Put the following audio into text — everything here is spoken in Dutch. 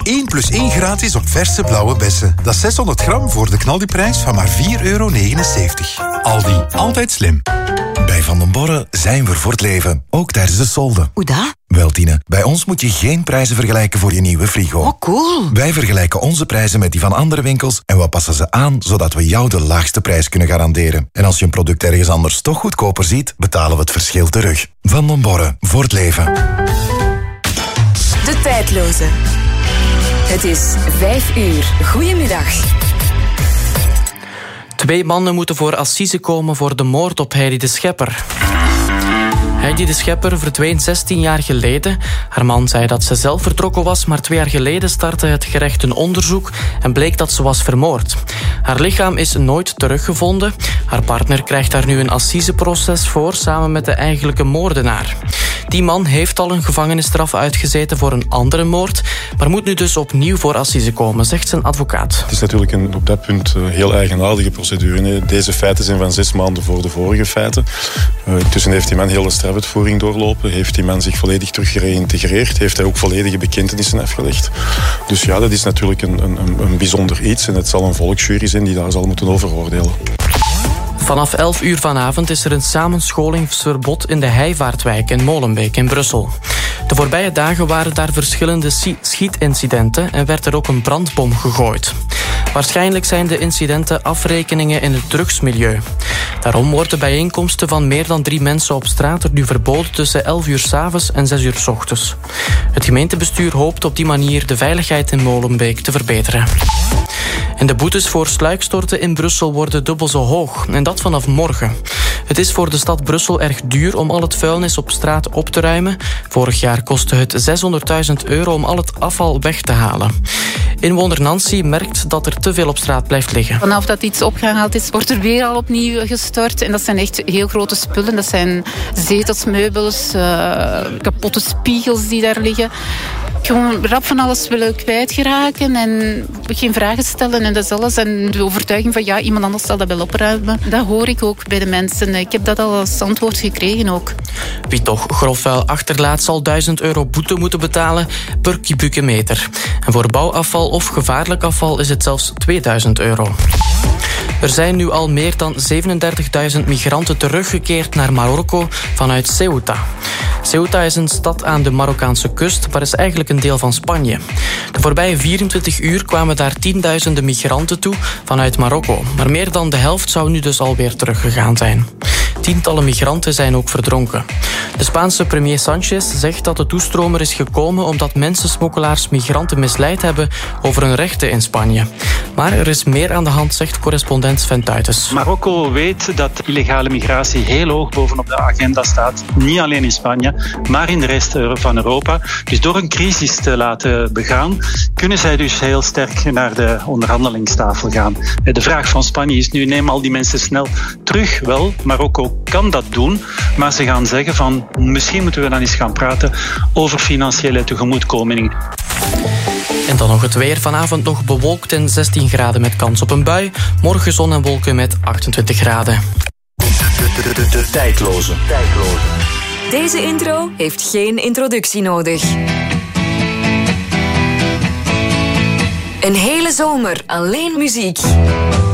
1+1 gratis op verse blauwe bessen. Dat is 600 gram voor de knaldiprijs van maar €4,79. Aldi, altijd slim. Bij Van den Borre zijn we voor het leven, ook tijdens de solden. Hoe dat? Wel, Tine, bij ons moet je geen prijzen vergelijken voor je nieuwe frigo. Oh, cool. Wij vergelijken onze prijzen met die van andere winkels en we passen ze aan, zodat we jou de laagste prijs kunnen garanderen. En als je een product ergens anders toch goedkoper ziet, betalen we het verschil terug. Van den Borre, voor het leven. De tijdloze. Het is 5 uur. Goedemiddag. 2 mannen moeten voor assise komen voor de moord op Heidi de Schepper. Heidi de Schepper verdween 16 jaar geleden. Haar man zei dat ze zelf vertrokken was, maar 2 jaar geleden startte het gerecht een onderzoek en bleek dat ze was vermoord. Haar lichaam is nooit teruggevonden. Haar partner krijgt daar nu een assiseproces voor, samen met de eigenlijke moordenaar. Die man heeft al een gevangenisstraf uitgezeten voor een andere moord, maar moet nu dus opnieuw voor assise komen, zegt zijn advocaat. Het is natuurlijk op dat punt een heel eigenaardige procedure. Deze feiten zijn van 6 maanden voor de vorige feiten. Intussen heeft die man heel de strafuitvoering doorlopen, heeft die man zich volledig terug gereïntegreerd, heeft hij ook volledige bekentenissen afgelegd. Dus ja, dat is natuurlijk een bijzonder iets en het zal een volksjury zijn die daar zal moeten over oordelen. Vanaf 11 uur vanavond is er een samenscholingsverbod in de Heivaartwijk in Molenbeek in Brussel. De voorbije dagen waren daar verschillende schietincidenten en werd er ook een brandbom gegooid. Waarschijnlijk zijn de incidenten afrekeningen in het drugsmilieu. Daarom worden bijeenkomsten van meer dan 3 mensen op straat er nu verboden tussen 11 uur 's avonds en 6 uur 's ochtends. Het gemeentebestuur hoopt op die manier de veiligheid in Molenbeek te verbeteren. En de boetes voor sluikstorten in Brussel worden dubbel zo hoog. En dat vanaf morgen. Het is voor de stad Brussel erg duur om al het vuilnis op straat op te ruimen. Vorig jaar kostte het €600.000 om al het afval weg te halen. Inwoner Nancy merkt dat er te veel op straat blijft liggen. Vanaf dat iets opgehaald is, wordt er weer al opnieuw gestort. En dat zijn echt heel grote spullen. Dat zijn zetels, meubels, kapotte spiegels die daar liggen. Gewoon rap van alles willen kwijtgeraken en geen vragen stellen en dat is alles. En de overtuiging van ja, iemand anders zal dat wel opruimen. Dat hoor ik ook bij de mensen. Ik heb dat al als antwoord gekregen ook. Wie toch grof vuil achterlaat zal €1000 boete moeten betalen per kubieke meter. En voor bouwafval of gevaarlijk afval is het zelfs €2000. Er zijn nu al meer dan 37.000 migranten teruggekeerd naar Marokko vanuit Ceuta. Ceuta is een stad aan de Marokkaanse kust, maar is eigenlijk een deel van Spanje. De voorbije 24 uur kwamen daar tienduizenden migranten toe vanuit Marokko. Maar meer dan de helft zou nu dus alweer teruggegaan zijn. Tientallen migranten zijn ook verdronken. De Spaanse premier Sánchez zegt dat de toestromer is gekomen omdat mensensmokkelaars migranten misleid hebben over hun rechten in Spanje. Maar er is meer aan de hand, zegt correspondent Sven Tuitens. Marokko weet dat illegale migratie heel hoog bovenop de agenda staat. Niet alleen in Spanje, maar in de rest van Europa. Dus door een crisis te laten begaan, kunnen zij dus heel sterk naar de onderhandelingstafel gaan. De vraag van Spanje is nu, neem al die mensen snel terug. Wel, Marokko kan dat doen, maar ze gaan zeggen van misschien moeten we dan eens gaan praten over financiële tegemoetkoming. En dan nog het weer. Vanavond nog bewolkt en 16 graden met kans op een bui. Morgen zon en wolken met 28 graden. De tijdloze. Deze intro heeft geen introductie nodig. Een hele zomer alleen muziek.